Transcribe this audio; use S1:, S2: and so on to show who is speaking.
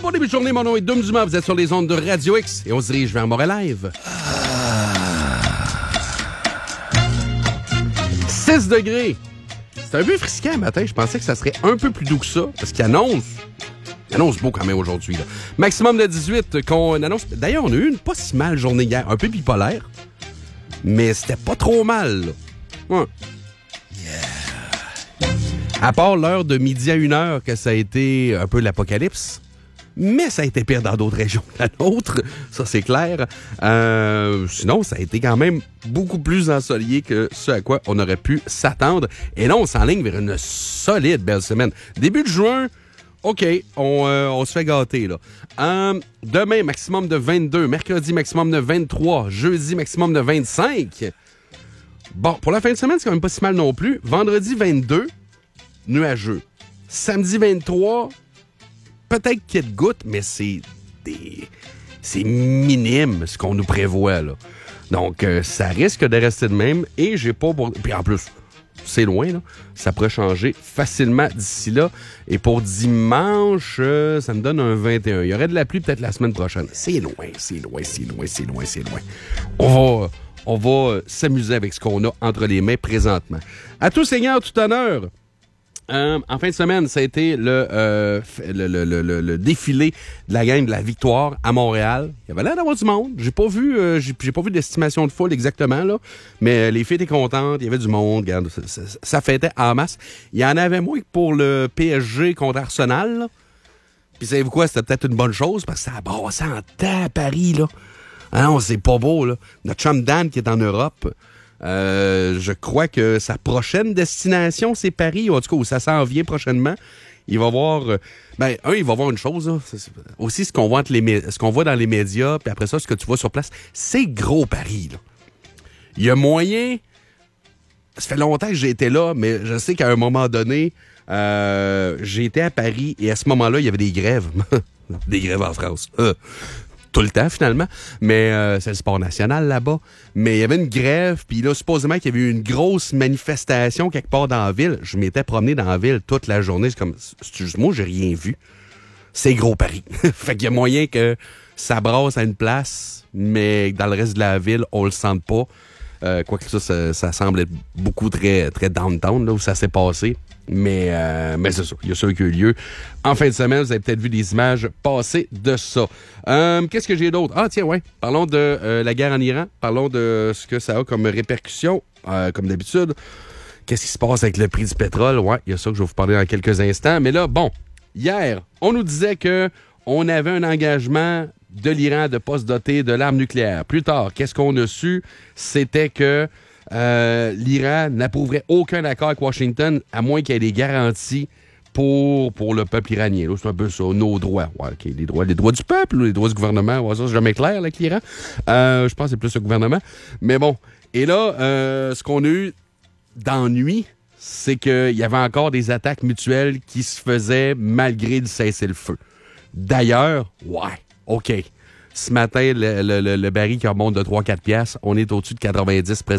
S1: bon début de journée, mon nom est Dom Dumas, vous êtes sur les ondes de Radio X et on se dirige vers Montréal. 6 degrés. C'est un peu frisquant le matin, je pensais que ça serait un peu plus doux que ça, parce qu'il annonce beau quand même aujourd'hui. Là. Maximum de 18 qu'on annonce. D'ailleurs, on a eu une pas si mal journée hier, un peu bipolaire, mais c'était pas trop mal. Là. Ouais. À part l'heure de midi à 1h que ça a été un peu l'apocalypse, mais ça a été pire dans d'autres régions que la nôtre, ça c'est clair. Sinon, ça a été quand même beaucoup plus ensoleillé que ce à quoi on aurait pu s'attendre. Et là, on s'enligne vers une solide belle semaine. Début de juin, OK, on se fait gâter, là. Demain, maximum de 22. Mercredi, maximum de 23. Jeudi, maximum de 25. Bon, pour la fin de semaine, c'est quand même pas si mal non plus. Vendredi, 22. Nuageux. Samedi 23, peut-être qu'il y a de gouttes, mais c'est minime ce qu'on nous prévoit, là. Donc, ça risque de rester de même et j'ai pas... Puis en plus, c'est loin, là. Ça pourrait changer facilement d'ici là. Et pour dimanche, ça me donne un 21. Il y aurait de la pluie peut-être la semaine prochaine. C'est loin. On va s'amuser avec ce qu'on a entre les mains présentement. À tout seigneur, tout honneur. En fin de semaine, ça a été le défilé de la gang de la Victoire à Montréal. Il y avait l'air d'avoir du monde. J'ai pas vu d'estimation de foule exactement, là. Mais les filles étaient contentes. Il y avait du monde. Regarde, ça fêtait en masse. Il y en avait moins que pour le PSG contre Arsenal, là. Puis savez-vous quoi? C'était peut-être une bonne chose parce que ça a brassé en temps à Paris, là. Ah non, c'est pas beau, là. Notre chum Dan qui est en Europe... je crois que sa prochaine destination, c'est Paris, ou en tout cas, où ça s'en vient prochainement. Il va voir... il va voir une chose, là. C'est aussi ce qu'on voit dans les médias, puis après ça, ce que tu vois sur place, c'est gros Paris, là. Il y a moyen... Ça fait longtemps que j'ai été là, mais je sais qu'à un moment donné, j'ai été à Paris, et à ce moment-là, il y avait des grèves. Des grèves en France. Tout le temps, finalement. Mais c'est le sport national, là-bas. Mais il y avait une grève, puis là, supposément qu'il y avait eu une grosse manifestation quelque part dans la ville. Je m'étais promené dans la ville toute la journée. C'est comme, c'est juste moi, j'ai rien vu. C'est gros Paris. Fait qu'il y a moyen que ça brasse à une place, mais dans le reste de la ville, on le sente pas. Quoique ça semble être beaucoup très, très downtown, là, où ça s'est passé. Mais c'est ça, il y a ça qui a eu lieu. En fin de semaine, vous avez peut-être vu des images passer de ça. Qu'est-ce que j'ai d'autre? Ah tiens, ouais, parlons de la guerre en Iran. Parlons de ce que ça a comme répercussion, comme d'habitude. Qu'est-ce qui se passe avec le prix du pétrole? Ouais, il y a ça que je vais vous parler dans quelques instants. Mais là, bon, hier, on nous disait que on avait un engagement de l'Iran de pas se doter de l'arme nucléaire. Plus tard, qu'est-ce qu'on a su? C'était que l'Iran n'approuverait aucun accord avec Washington à moins qu'il y ait des garanties pour le peuple iranien. Là, c'est un peu ça, nos droits. Ouais, okay, les droits du peuple ou les droits du gouvernement. Ouais, ça, c'est jamais clair là, avec l'Iran. Je pense que c'est plus le gouvernement. Mais bon. Et là, ce qu'on a eu d'ennui, c'est qu'il y avait encore des attaques mutuelles qui se faisaient malgré le cessez-le-feu. D'ailleurs, ouais, OK. Ce matin, le baril qui remonte de 3-4 piastres, on est au-dessus de 90 présentement.